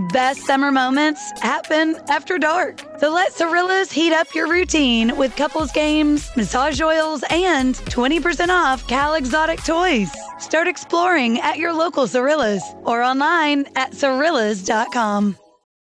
best summer moments happen after dark. So let Cirillas heat up your routine with couples games, massage oils, and 20% off Cal Exotic toys. Start exploring at your local Cirillas or online at Cirillas.com.